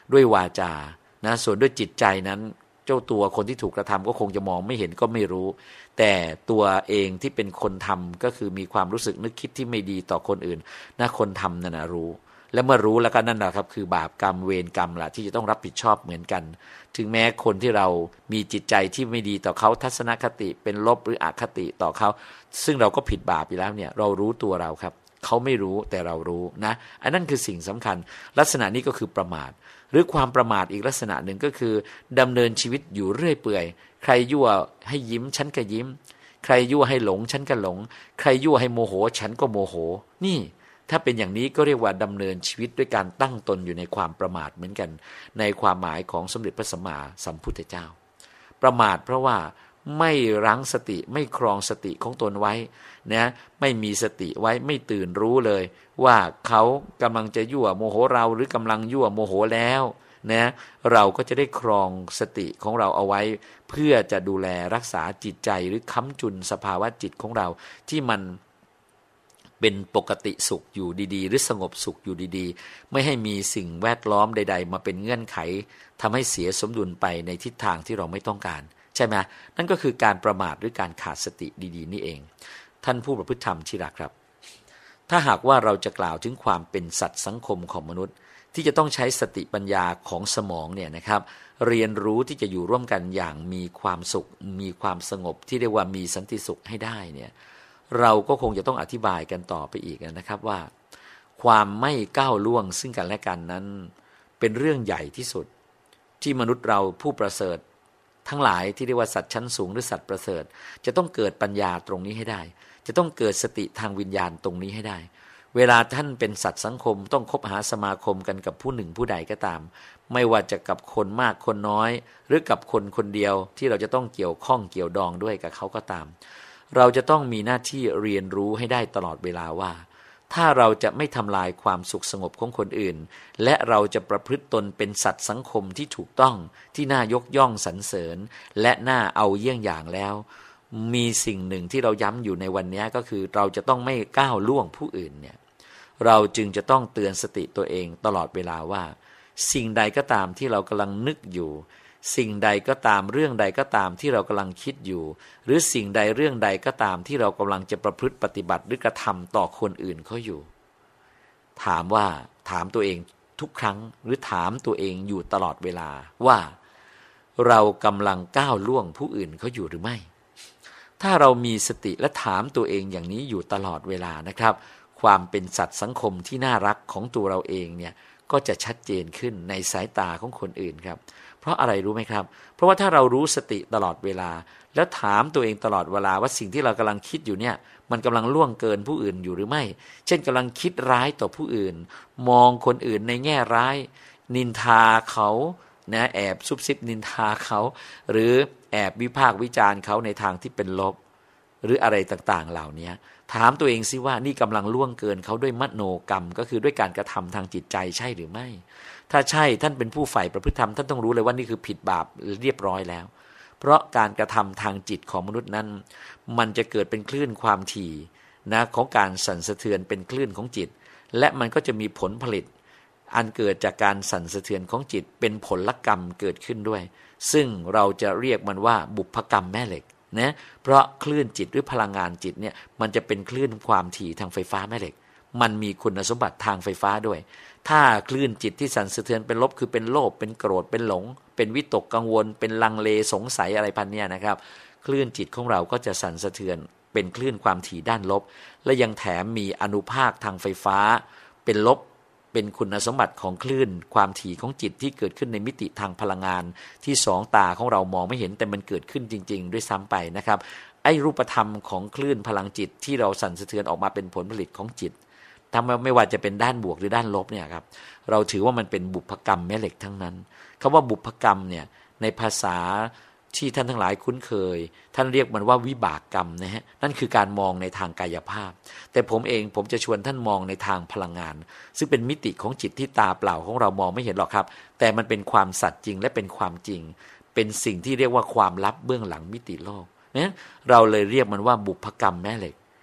ด้วยวาจานะส่วนด้วยจิตใจนั้นเจ้าตัวคนที่ถูกกระทำก็คงจะมองไม่เห็นก็ไม่รู้แต่ตัวเองที่เป็นคนทำก็คือมีความรู้สึกนึกคิดที่ไม่ดีต่อคนอื่นนะคนทำนั่นนะรู้และเมื่อรู้แล้วก็นั่นแหละครับคือบาปกรรมเวรกรรมล่ะที่จะต้องรับผิดชอบเหมือนกันถึงแม้คนที่เรามีจิตใจที่ไม่ดีต่อเขาทัศนคติเป็นลบหรืออคติต่อเขาซึ่งเราก็ผิดบาปอยู่แล้วเนี่ยเรารู้ตัวเราครับเขาไม่รู้แต่เรารู้นะอันนั้นคือสิ่งสำคัญลักษณะนี้ก็คือประมาทหรือความประมาทอีกลักษณะหนึ่งก็คือดำเนินชีวิตอยู่เรื่อยเปื่อยใครยั่วให้ยิ้มฉันก็ยิ้มใครยั่วให้หลงฉันก็หลงใครยั่วให้โมโหฉันก็โมโหนี่ถ้าเป็นอย่างนี้ก็เรียกว่าดำเนินชีวิตด้วยการตั้งตนอยู่ในความประมาทเหมือนกันในความหมายของสมเด็จพระสัมมาสัมพุทธเจ้าประมาทเพราะว่าไม่รั้งสติไม่ครองสติของตนไว้นะไม่มีสติไว้ไม่ตื่นรู้เลยว่าเขากำลังจะยั่วโมโหเราหรือกำลังยั่วโมโหแล้วนะเราก็จะได้ครองสติของเราเอาไว้เพื่อจะดูแลรักษาจิตใจหรือค้ำจุนสภาวะจิตของเราที่มันเป็นปกติสุขอยู่ดีๆหรือสงบสุขอยู่ดีๆไม่ให้มีสิ่งแวดล้อมใดๆมาเป็นเงื่อนไขทำให้เสียสมดุลไปในทิศทางที่เราไม่ต้องการใช่ไหมนั่นก็คือการประมาทหรือการขาดสติดีๆนี่เองท่านผู้ประพฤติธรรมที่รักครับถ้าหากว่าเราจะกล่าวถึงความเป็นสัตว์สังคมของมนุษย์ที่จะต้องใช้สติปัญญาของสมองเนี่ยนะครับเรียนรู้ที่จะอยู่ร่วมกันอย่างมีความสุขมีความสงบที่เรียกว่ามีสันติสุขให้ได้เนี่ยเราก็คงจะต้องอธิบายกันต่อไปอีกนะครับว่าความไม่ก้าวล่วงซึ่งกันและกันนั้นเป็นเรื่องใหญ่ที่สุดที่มนุษย์เราผู้ประเสริฐทั้งหลายที่เรียกว่าสัตว์ชั้นสูงหรือสัตว์ประเสริฐจะต้องเกิดปัญญาตรงนี้ให้ได้จะต้องเกิดสติทางวิญญาณตรงนี้ให้ได้เวลาท่านเป็นสัตว์สังคมต้องคบหาสมาคมกันกับผู้หนึ่งผู้ใดก็ตามไม่ว่าจะกับคนมากคนน้อยหรือกับคนคนเดียวที่เราจะต้องเกี่ยวข้องเกี่ยวดองด้วยกับเขาก็ตามเราจะต้องมีหน้าที่เรียนรู้ให้ได้ตลอดเวลาว่าถ้าเราจะไม่ทำลายความสุขสงบของคนอื่นและเราจะประพฤติตนเป็นสัตว์สังคมที่ถูกต้องที่น่ายกย่องสรรเสริญและน่าเอาเยี่ยงอย่างแล้วมีสิ่งหนึ่งที่เราย้ำอยู่ในวันนี้ก็คือเราจะต้องไม่ก้าวล่วงผู้อื่นเนี่ยเราจึงจะต้องเตือนสติตัวเองตลอดเวลาว่าสิ่งใดก็ตามที่เรากำลังนึกอยู่สิ่งใดก็ตามเรื่องใดก็ตามที่เรากำลังคิดอยู่หรือสิ่งใดเรื่องใดก็ตามที่เรากำลังจะประพฤติปฏิบัติหรือกระทำต่อคนอื่นเขาอยู่ถามตัวเองทุกครั้งหรือถามตัวเองอยู่ตลอดเวลาว่าเรากำลังก้าวล่วงผู้อื่นเขาอยู่หรือไม่ถ้าเรามีสติและถามตัวเองอย่างนี้อยู่ตลอดเวลานะครับความเป็นสัตว์สังคมที่น่ารักของตัวเราเองเนี่ยก็จะชัดเจนขึ้นในสายตาของคนอื่นครับเพราะอะไรรู้ไหมครับเพราะว่าถ้าเรารู้สติตลอดเวลาแล้วถามตัวเองตลอดเวลาว่าสิ่งที่เรากำลังคิดอยู่เนี่ยมันกำลังล่วงเกินผู้อื่นอยู่หรือไม่เช่นกำลังคิดร้ายต่อผู้อื่นมองคนอื่นในแง่ร้ายนินทาเขานะแอบซุบซิบนินทาเขาหรือแอบวิพากษ์วิจารณ์เขาในทางที่เป็นลบหรืออะไรต่างๆเหล่านี้ถามตัวเองซิว่านี่กำลังล่วงเกินเขาด้วยมโนกรรมก็คือด้วยการกระทำทางจิตใจใช่หรือไม่ถ้าใช่ท่านเป็นผู้ใฝ่ประพฤติธรรมท่านต้องรู้เลยว่านี่คือผิดบาปเรียบร้อยแล้วเพราะการกระทำทางจิตของมนุษย์นั้นมันจะเกิดเป็นคลื่นความถี่นะของการสั่นสะเทือนเป็นคลื่นของจิตและมันก็จะมีผลผลิตอันเกิดจากการสั่นสะเทือนของจิตเป็นผลกรรมเกิดขึ้นด้วยซึ่งเราจะเรียกมันว่าบุพกรรมแม่เหล็กนะเพราะคลื่นจิตหรือพลังงานจิตเนี่ยมันจะเป็นคลื่นความถี่ทางไฟฟ้าแม่เหล็กมันมีคุณสมบัติทางไฟฟ้าด้วยถ้าคลื่นจิตที่สั่นสะเทือนเป็นลบคือเป็นโลภเป็นโกรธเป็นหลงเป็นวิตกกังวลเป็นลังเลสงสัยอะไรพันเนี่ยนะครับคลื่นจิตของเราก็จะสั่นสะเทือนเป็นคลื่นความถี่ด้านลบและยังแถมมีอานุภาคทางไฟฟ้าเป็นลบเป็นคุณสมบัติของคลื่นความถี่ของจิตที่เกิดขึ้นในมิติทางพลังงานที่สองตาของเรามองไม่เห็นแต่มันเกิดขึ้นจริงๆด้วยซ้ำไปนะครับไอ้รูปธรรมของคลื่นพลังจิตที่เราสั่นสะเทือนออกมาเป็นผลผลิตของจิตทำไม่ว่าจะเป็นด้านบวกหรือด้านลบเนี่ยครับเราถือว่ามันเป็นบุพกรรมแม่เหล็กทั้งนั้นคำว่าบุพกรรมเนี่ยในภาษาที่ท่านทั้งหลายคุ้นเคยท่านเรียกมันว่าวิบากกรรมนะฮะนั่นคือการมองในทางกายภาพแต่ผมจะชวนท่านมองในทางพลังงานซึ่งเป็นมิติของจิตที่ตาเปล่าของเรามองไม่เห็นหรอกครับแต่มันเป็นความสัตย์จริงและเป็นความจริงเป็นสิ่งที่เรียกว่าความลับเบื้องหลังมิติโลกนะเราเลยเรียกมันว่าบุพกรรมแม่เหล็ก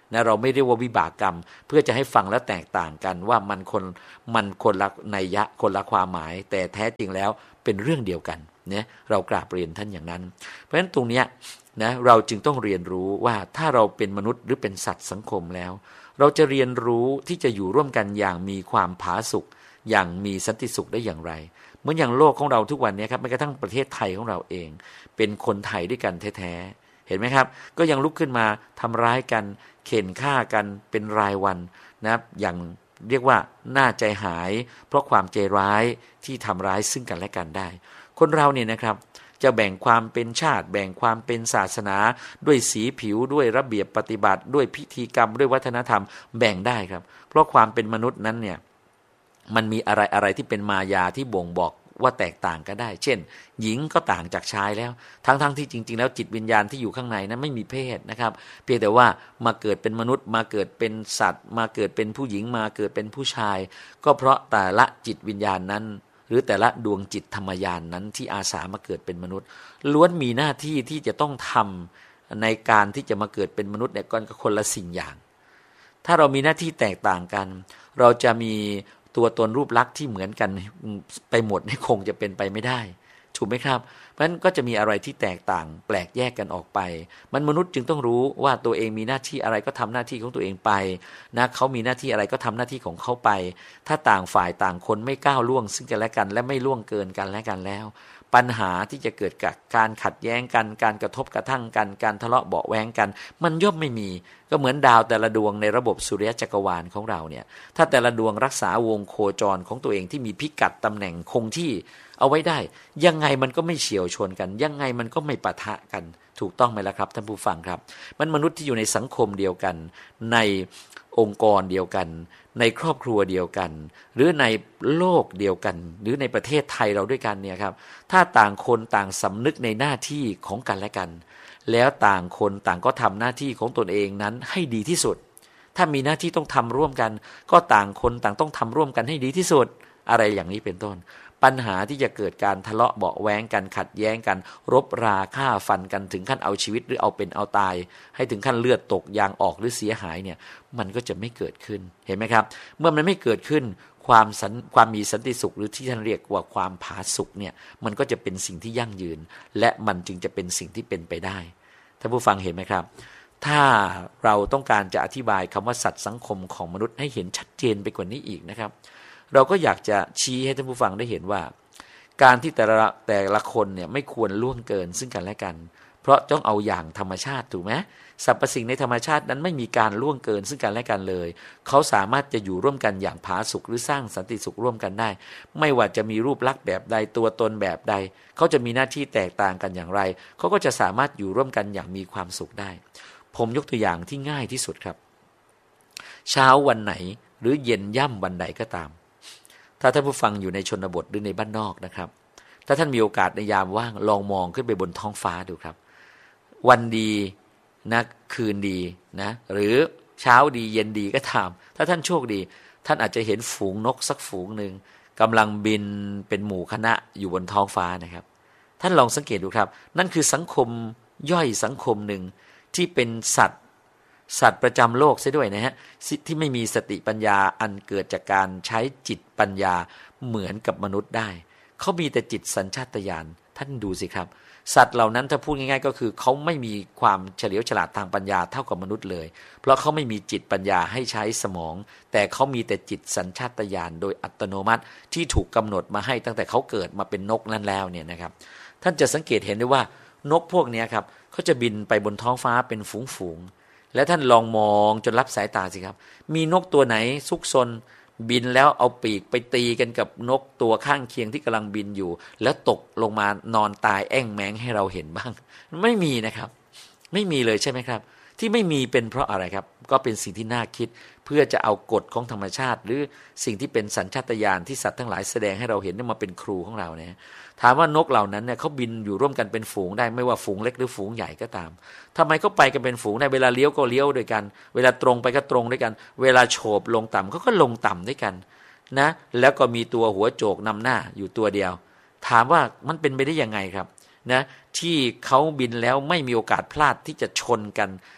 นะเราไม่เรียกว่าวิบากกรรมเพื่อจะให้ฟังแล้วแตกต่างกันว่ามันคนละนัยยะคนละความหมายแต่แท้จริงแล้วเป็นเรื่องเดียวกันเนี่ยเรากราบเรียนท่านอย่างนั้นเพราะฉะนั้นตรงเนี้ยนะเราจึงต้องเรียนรู้ว่าถ้าเราเป็นมนุษย์หรือเป็นสัตว์สังคมแล้วเราจะเรียนรู้ที่จะอยู่ร่วมกันอย่างมีความผาสุกอย่างมีสันติสุขได้อย่างไรเหมือนอย่างโลกของเราทุกวันนี้ครับแม้กระทั่งประเทศไทยของเราเองเป็นคนไทยด้วยกันแท้ๆเห็นไหมครับก็ยังลุกขึ้นมาทำร้ายกันเข็นฆ่ากันเป็นรายวันนะครับอย่างเรียกว่าน่าใจหายเพราะความใจร้ายที่ทำร้ายซึ่งกันและกันได้คนเราเนี่ยนะครับจะแบ่งความเป็นชาติแบ่งความเป็นศาสนาด้วยสีผิวด้วยระเบียบปฏิบัติด้วยพิธีกรรมด้วยวัฒนธรรมแบ่งได้ครับเพราะความเป็นมนุษย์นั้นเนี่ยมันมีอะไรที่เป็นมายาที่บ่งบอกว่าแตกต่างกันได้เช่นหญิงก็ต่างจากชายแล้วทั้งที่จริงๆแล้วจิตวิญญาณที่อยู่ข้างในนั้นไม่มีเพศนะครับเพียงแต่ว่ามาเกิดเป็นมนุษย์มาเกิดเป็นสัตว์มาเกิดเป็นผู้หญิงมาเกิดเป็นผู้ชายก็เพราะแต่ละจิตวิญญาณนั้นหรือแต่ละดวงจิตธรรมญาณนั้นที่อาสามาเกิดเป็นมนุษย์ล้วนมีหน้าที่ที่จะต้องทำในการที่จะมาเกิดเป็นมนุษย์เนี่ยก็คนละสิ่งอย่างถ้าเรามีหน้าที่แตกต่างกันเราจะมีตัวตนรูปลักษณ์ที่เหมือนกันไปหมดคงจะเป็นไปไม่ได้ถูกไหมครับเพราะฉะนั้นก็จะมีอะไรที่แตกต่างแปลกแยกกันออกไปมนุษย์จึงต้องรู้ว่าตัวเองมีหน้าที่อะไรก็ทำหน้าที่ของตัวเองไปนะเขามีหน้าที่อะไรก็ทำหน้าที่ของเขาไปถ้าต่างฝ่ายต่างคนไม่ก้าวล่วงซึ่งกันและกันและไม่ล่วงเกินกันและกันแล้วปัญหาที่จะเกิดกับการขัดแย้งกันการกระทบกระทั่งกันการทะเลาะเบาะแว้งกันมันย่อมไม่มีก็เหมือนดาวแต่ละดวงในระบบสุริยะจักรวาลของเราเนี่ยถ้าแต่ละดวงรักษาวงโคจรของตัวเองที่มีพิกัดตำแหน่งคงที่เอาไว้ได้ยังไงมันก็ไม่เฉี่ยวชนกันยังไงมันก็ไม่ปะทะกันถูกต้องไหมล่ะครับท่านผู้ฟังครับมันมนุษย์ที่อยู่ในสังคมเดียวกันในองค์กรเดียวกันในครอบครัวเดียวกันหรือในโลกเดียวกันหรือในประเทศไทยเราด้วยกันเนี่ยครับถ้าต่างคนต่างสำนึกในหน้าที่ของกันและกันแล้วต่างคนต่างก็ทำหน้าที่ของตนเองนั้นให้ดีที่สุดถ้ามีหน้าที่ต้องทำร่วมกันก็ต่างคนต่างต้องทำร่วมกันให้ดีที่สุดอะไรอย่างนี้เป็นต้นปัญหาที่จะเกิดการทะเลาะเบาะแว้งกันขัดแย้งกันรบราฆ่าฟันกันถึงขั้นเอาชีวิตหรือเอาเป็นเอาตายให้ถึงขั้นเลือดตกยางออกหรือเสียหายเนี่ยมันก็จะไม่เกิดขึ้นเห็นไหมครับเมื่อมันไม่เกิดขึ้นความมีสันติสุขหรือที่ท่านเรียกว่าความผาสุกเนี่ยมันก็จะเป็นสิ่งที่ยั่งยืนและมันจึงจะเป็นสิ่งที่เป็นไปได้ท่านผู้ฟังเห็นไหมครับถ้าเราต้องการจะอธิบายคำว่าสัตว์สังคมของมนุษย์ให้เห็นชัดเจนไปกว่านี้อีกนะครับเราก็อยากจะชี้ให้ท่านผู้ฟังได้เห็นว่าการที่แต่ละคนเนี่ยไม่ควรล่วงเกินซึ่งกันและกันเพราะต้องเอาอย่างธรรมชาติถูกไหมสรรพสิ่งในธรรมชาตินั้นไม่มีการล่วงเกินซึ่งกันและกันเลยเขาสามารถจะอยู่ร่วมกันอย่างผาสุกหรือสร้างสันติสุขร่วมกันได้ไม่ว่าจะมีรูปลักษณ์แบบใดตัวตนแบบใดเขาจะมีหน้าที่แตกต่างกันอย่างไรเขาก็จะสามารถอยู่ร่วมกันอย่างมีความสุขได้ผมยกตัวอย่างที่ง่ายที่สุดครับเช้าวันไหนหรือเย็นย่ำวันใดก็ตามถ้าท่านผู้ฟังอยู่ในชนบทหรือในบ้านนอกนะครับถ้าท่านมีโอกาสในยามว่างลองมองขึ้นไปบนท้องฟ้าดูครับวันดีนะคืนดีนะหรือเช้าดีเย็นดีก็ตามถ้าท่านโชคดีท่านอาจจะเห็นฝูงนกสักฝูงหนึ่งกำลังบินเป็นหมู่คณะอยู่บนท้องฟ้านะครับท่านลองสังเกตดูครับนั่นคือสังคมย่อยสังคมหนึ่งที่เป็นสัตว์ประจำโลกเสียด้วยนะฮะที่ไม่มีสติปัญญาอันเกิดจากการใช้จิตปัญญาเหมือนกับมนุษย์ได้เขามีแต่จิตสัญชาตญาณท่านดูสิครับสัตว์เหล่านั้นถ้าพูดง่ายๆก็คือเขาไม่มีความเฉลียวฉลาดทางปัญญาเท่ากับมนุษย์เลยเพราะเขาไม่มีจิตปัญญาให้ใช้สมองแต่เขามีแต่จิตสัญชาตญาณโดยอัตโนมัติที่ถูกกำหนดมาให้ตั้งแต่เขาเกิดมาเป็นนกนั้นแล้วเนี่ยนะครับท่านจะสังเกตเห็นได้ว่านกพวกนี้ครับเขาจะบินไปบนท้องฟ้าเป็นฝูงๆและท่านลองมองจนรับสายตาสิครับมีนกตัวไหนซุกซนบินแล้วเอาปีกไปตีกันกับนกตัวข้างเคียงที่กำลังบินอยู่แล้วตกลงมานอนตายแอ้งแม้งให้เราเห็นบ้างไม่มีนะครับไม่มีเลยใช่ไหมครับที่ไม่มีเป็นเพราะอะไรครับก็เป็นสิ่งที่น่าคิดเพื่อจะเอากฎของธรรมชาติหรือสิ่งที่เป็นสัญชาตญาณที่สัตว์ทั้งหลายแสดงให้เราเห็นมาเป็นครูของเราเนี่ยถามว่านกเหล่านั้นเนี่ยเขาบินอยู่ร่วมกันเป็นฝูงได้ไม่ว่าฝูงเล็กหรือฝูงใหญ่ก็ตามทำไมเขาไปกันเป็นฝูงได้เวลาเลี้ยวก็เลี้ยวด้วยกันเวลาตรงไปก็ตรงด้วยกันเวลาโฉบลงต่ำเขาก็ลงต่ำด้วยกันนะแล้วก็มีตัวหัวโจกนำหน้าอยู่ตัวเดียวถามว่ามันเป็นไปได้ยังไงครับนะที่เขาบินแล้วไม่มีโอกาสพลาดที่จะชนกัน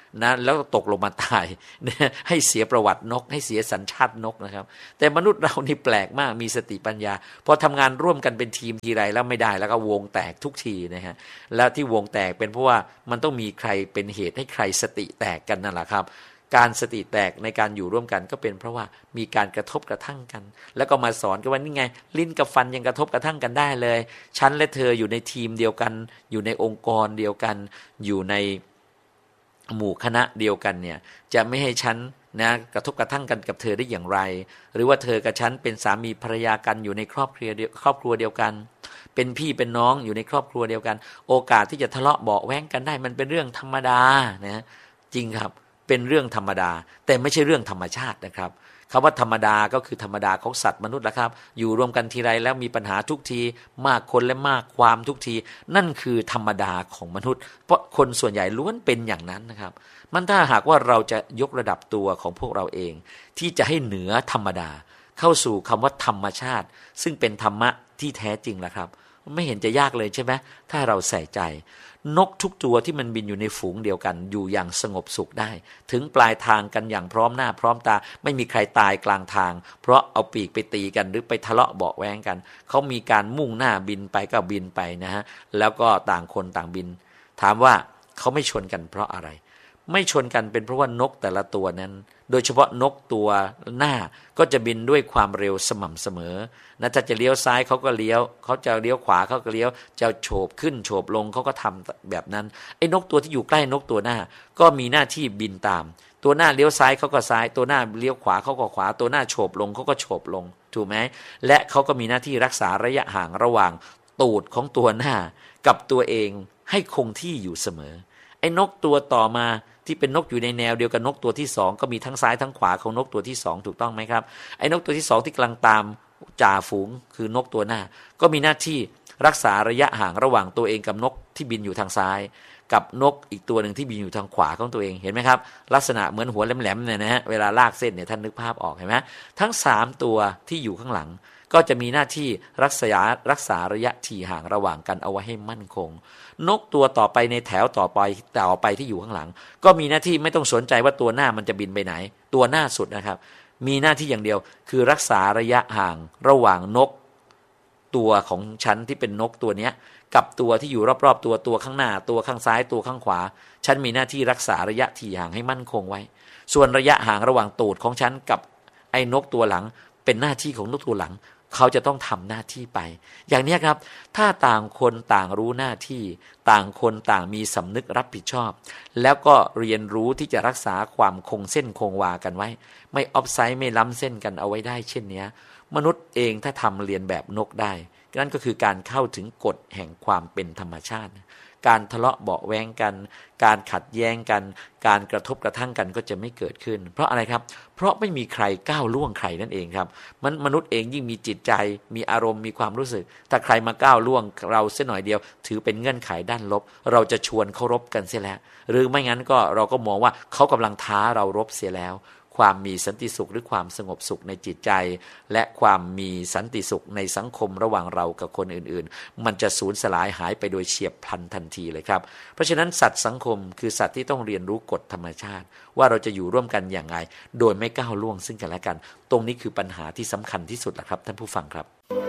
นะแล้วตกลงมาตายนะให้เสียประวัตินกให้เสียสัญชาตินกนะครับแต่มนุษย์เรานี่แปลกมากมีสติปัญญาพอทำงานร่วมกันเป็นทีมทีไรแล้วไม่ได้แล้วก็วงแตกทุกทีนะฮะแล้วที่วงแตกเป็นเพราะว่ามันต้องมีใครเป็นเหตุให้ใครสติแตกกันนั่นแหละครับการสติแตกในการอยู่ร่วมกันก็เป็นเพราะว่ามีการกระทบกระทั่งกันแล้วก็มาสอนกันว่านี่ไงลิ้นกับฟันยังกระทบกระทั่งกันได้เลยฉันและเธออยู่ในทีมเดียวกันอยู่ในองค์กรเดียวกันอยู่ในหมู่คณะเดียวกันเนี่ยจะไม่ให้ฉันนะกระทบกระทั่งกันกับเธอได้อย่างไรหรือว่าเธอกับฉันเป็นสามีภรรยากันอยู่ในครอบครัวเดียวกันเป็นพี่เป็นน้องอยู่ในครอบครัวเดียวกันโอกาสที่จะทะเลาะเบาะแว้งกันได้มันเป็นเรื่องธรรมดานะจริงครับเป็นเรื่องธรรมดาแต่ไม่ใช่เรื่องธรรมชาตินะครับคำว่าธรรมดาก็คือธรรมดาของสัตว์มนุษย์ละครับอยู่รวมกันทีไรแล้วมีปัญหาทุกทีมากคนและมากความทุกทีนั่นคือธรรมดาของมนุษย์เพราะคนส่วนใหญ่ล้วนเป็นอย่างนั้นนะครับมันถ้าหากว่าเราจะยกระดับตัวของพวกเราเองที่จะให้เหนือธรรมดาเข้าสู่คำว่าธรรมชาติซึ่งเป็นธรรมะที่แท้จริงละครับไม่เห็นจะยากเลยใช่ไหมถ้าเราใส่ใจนกทุกตัวที่มันบินอยู่ในฝูงเดียวกันอยู่อย่างสงบสุขได้ถึงปลายทางกันอย่างพร้อมหน้าพร้อมตาไม่มีใครตายกลางทางเพราะเอาปีกไปตีกันหรือไปทะเลาะเบาะแว้งกันเขามีการมุ่งหน้าบินไปก็บินไปนะฮะแล้วก็ต่างคนต่างบินถามว่าเขาไม่ชนกันเพราะอะไรไม่ชนกันเป็นเพราะว่านกแต่ละตัวนั้นโดยเฉพาะนกตัวหน้าก็จะบินด้วยความเร็วสม่ำเสมอนะถ้าจะเลี้ยวซ้ายเขาก็เลี้ยวเขาจะเลี้ยวขวาเขาก็เลี้ยวจะโฉบขึ้นโฉบลงเขาก็ทำแบบนั้นไอ้นกตัวที่อยู่ใกล้นกตัวหน้าก็มีหน้าที่บินตามตัวหน้าเลี้ยวซ้ายเขาก็ซ้ายตัวหน้าเลี้ยวขวาเขาก็ขวาตัวหน้าโฉบลงเขาก็โฉบลงถูกไหมและเขาก็มีหน้าที่รักษาระยะห่างระหว่างตูดของตัวหน้ากับตัวเองให้คงที่อยู่เสมอไอ้นกตัวต่อมาที่เป็นนกอยู่ในแนวเดียวกับนกตัวที่สองก็มีทั้งซ้ายทั้งขวาของนกตัวที่สองถูกต้องไหมครับไอ้นกตัวที่สองที่กำลังตามจ่าฝูงคือนกตัวหน้าก็มีหน้าที่รักษาระยะห่างระหว่างตัวเองกับนกที่บินอยู่ทางซ้ายกับนกอีกตัวหนึ่งที่บินอยู่ทางขวาของตัวเองเห็นไหมครับลักษณะเหมือนหัวแหลมๆเนี่ยนะฮะเวลาลากเส้นเนี่ยท่านนึกภาพออกเห็นไหมทั้ง3ตัวที่อยู่ข้างหลังก็จะมีหน้าที่รักษาระยะที่ห่างระหว่างกันเอาไว้ให้มั่นคงนกตัวต่อไปในแถวต่อไปที่อยู่ข้างหลังก็มีหน้าที่ไม่ต้องสนใจว่าตัวหน้ามันจะบินไปไหนตัวหน้าสุดนะครับมีหน้าที่อย่างเดียวคือรักษาระยะห่างระหว่างนกตัวของฉันที่เป็นนกตัวเนี้ยกับตัวที่อยู่รอบๆตัวข้างหน้าตัวข้างซ้ายตัวข้างขวาฉันมีหน้าที่รักษาระยะที่ห่างให้มั่นคงไว้ส่วนระยะห่างระหว่างตูดของฉันกับไอ้นกตัวหลังเป็นหน้าที่ของนกตัวหลังเขาจะต้องทำหน้าที่ไปอย่างนี้ครับถ้าต่างคนต่างรู้หน้าที่ต่างคนต่างมีสำนึกรับผิดชอบแล้วก็เรียนรู้ที่จะรักษาความคงเส้นคงวากันไว้ไม่ออฟไซด์ไม่ล้ำเส้นกันเอาไว้ได้เช่นนี้มนุษย์เองถ้าทำเรียนแบบนกได้นั่นก็คือการเข้าถึงกฎแห่งความเป็นธรรมชาติการทะเลาะเบาะแว้งกันการขัดแย้งกันการกระทบกระทั่งกันก็จะไม่เกิดขึ้นเพราะอะไรครับเพราะไม่มีใครก้าวล่วงใครนั่นเองครับมนุษย์เองยิ่งมีจิตใจมีอารมณ์มีความรู้สึกถ้าใครมาก้าวล่วงเราเสียหน่อยเดียวถือเป็นเงื่อนไขด้านลบเราจะชวนเขารบกันเสียแล้วหรือไม่งั้นก็เราก็มองว่าเขากำลังท้าเรารบเสียแล้วความมีสันติสุขหรือความสงบสุขในจิตใจและความมีสันติสุขในสังคมระหว่างเรากับคนอื่นๆมันจะสูญสลายหายไปโดยเฉียบพลันทันทีเลยครับเพราะฉะนั้นสัตว์สังคมคือสัตว์ที่ต้องเรียนรู้กฎธรรมชาติว่าเราจะอยู่ร่วมกันอย่างไรโดยไม่ก้าวล่วงซึ่งกันและกันตรงนี้คือปัญหาที่สำคัญที่สุดแหละครับท่านผู้ฟังครับ